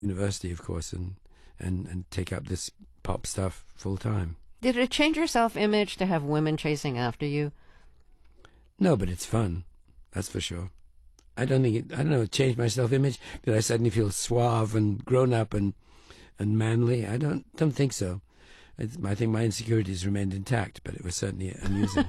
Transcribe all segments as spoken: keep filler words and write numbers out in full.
university, of course, and, and, and take up this pop stuff full time. Did it change your self-image to have women chasing after you? No, but it's fun. That's for sure. I don't think it, I don't know, it changed my self-image. Did I suddenly feel suave and grown up and, and manly? I don't, don't think so. I think my insecurities remained intact, but it was certainly amusing.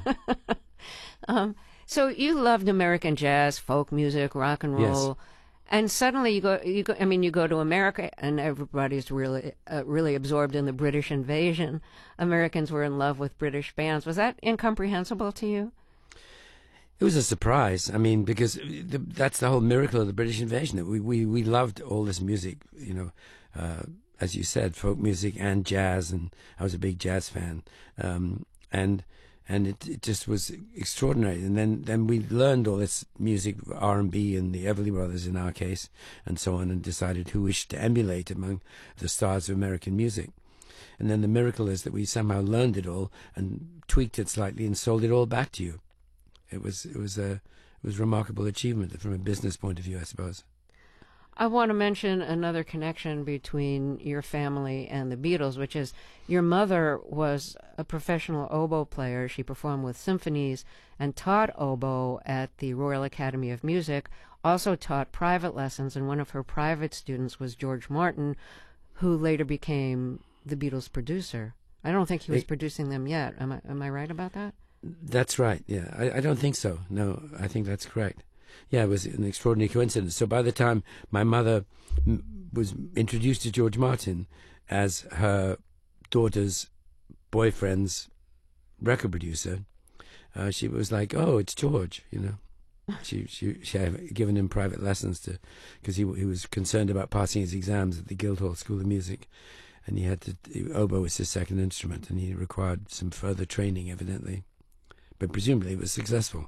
um, so you loved American jazz, folk music, rock and roll, yes. And suddenly you go, you go. I mean, you go to America, and everybody's really, uh, really absorbed in the British invasion. Americans were in love with British bands. Was that incomprehensible to you? It was a surprise. I mean, because the, that's the whole miracle of the British invasion. That we we we loved all this music, you know. Uh, as you said, folk music and jazz, and I was a big jazz fan, um, and and it, it just was extraordinary. And then, then we learned all this music, R and B, and the Everly Brothers in our case, and so on, and decided who we should emulate among the stars of American music. And then the miracle is that we somehow learned it all and tweaked it slightly and sold it all back to you. It was it was a it was a remarkable achievement from a business point of view, I suppose. I want to mention another connection between your family and the Beatles, which is your mother was a professional oboe player. She performed with symphonies and taught oboe at the Royal Academy of Music, also taught private lessons, and one of her private students was George Martin, who later became the Beatles' producer. I don't think he was it, producing them yet. Am I, am I right about that? That's right, yeah. I, I don't think so. No, I think that's correct. Yeah, it was an extraordinary coincidence. So by the time my mother m was introduced to George Martin as her daughter's boyfriend's record producer, uh, she was like, "Oh, it's George," you know. She she she had given him private lessons to, because he he was concerned about passing his exams at the Guildhall School of Music, and he had to oboe was his second instrument, and he required some further training, evidently, but presumably it was successful.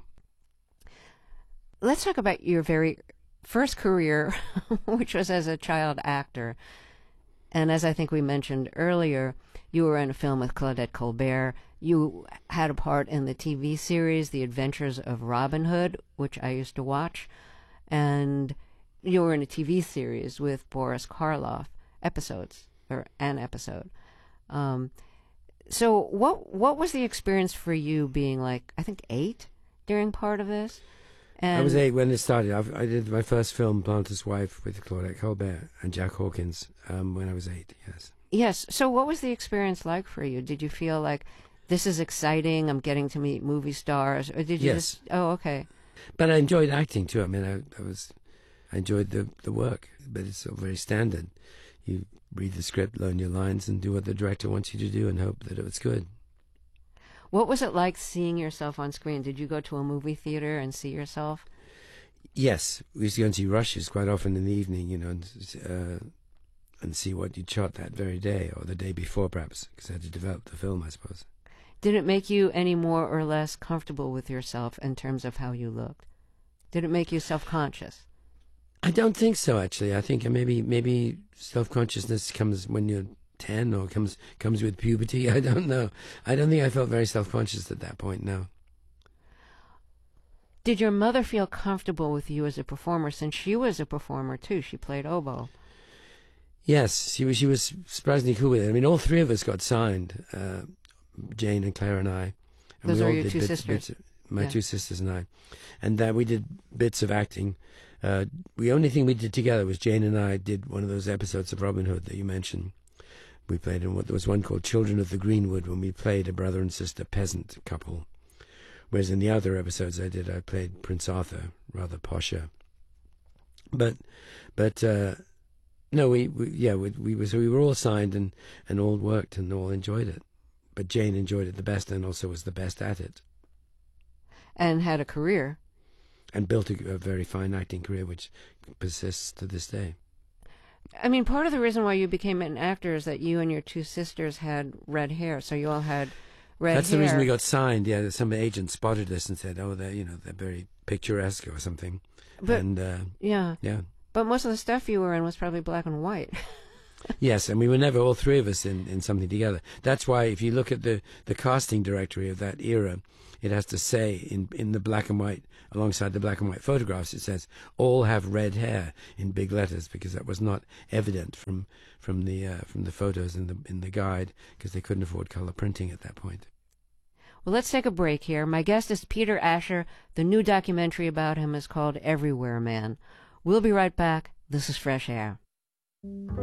Let's talk about your very first career, which was as a child actor. And as I think we mentioned earlier, you were in a film with Claudette Colbert. You had a part in the T V series The Adventures of Robin Hood, which I used to watch. And you were in a T V series with Boris Karloff, episodes, or an episode. Um, so what what was the experience for you being like, I think, eight during part of this? And I was eight when it started. I've, I did my first film, Planter's Wife, with Claudette Colbert and Jack Hawkins, um, when I was eight, yes. Yes. So what was the experience like for you? Did you feel like, this is exciting, I'm getting to meet movie stars? Or did you yes. just, oh, okay. But I enjoyed acting, too. I mean, I, I was, I enjoyed the, the work, but it's all very standard. You read the script, learn your lines, and do what the director wants you to do and hope that it's good. What was it like seeing yourself on screen? Did you go to a movie theater and see yourself? Yes. We used to go and see rushes quite often in the evening, you know, and, uh, and see what you'd shot that very day, or the day before, perhaps, because I had to develop the film, I suppose. Did it make you any more or less comfortable with yourself in terms of how you looked? Did it make you self-conscious? I don't think so, actually. I think maybe maybe self-consciousness comes when you're ten, or comes comes with puberty. I don't know. I don't think I felt very self-conscious at that point, no. Did your mother feel comfortable with you as a performer, since she was a performer too? She played oboe. Yes, she was, she was surprisingly cool with it. I mean, all three of us got signed, uh, Jane and Claire and I. And Those we are all your did two bits, sisters? Bits, my yeah. two sisters and I. And uh, we did bits of acting. Uh, the only thing we did together was Jane and I did one of those episodes of Robin Hood that you mentioned. We played in what there was one called Children of the Greenwood, when we played a brother and sister peasant couple. Whereas in the other episodes I did, I played Prince Arthur, rather posher. But, but uh, no, we, we yeah, we, we were so we were all signed and and all worked and all enjoyed it. But Jane enjoyed it the best, and also was the best at it. And had a career. And built a, a very fine acting career, which persists to this day. I mean, part of the reason why you became an actor is that you and your two sisters had red hair, so you all had red That's hair. the reason we got signed. Yeah, some agent spotted us and said, "Oh, they're you know they're very picturesque or something." But, and uh, yeah, yeah. But most of the stuff you were in was probably black and white. Yes, and we were never all three of us in, in something together. That's why if you look at the, the casting directory of that era, it has to say in, in the black and white, alongside the black and white photographs, it says, all have red hair in big letters, because that was not evident from from the uh, from the photos in the in the guide, because they couldn't afford color printing at that point. Well, let's take a break here. My guest is Peter Asher. The new documentary about him is called Everywhere Man. We'll be right back. This is Fresh Air.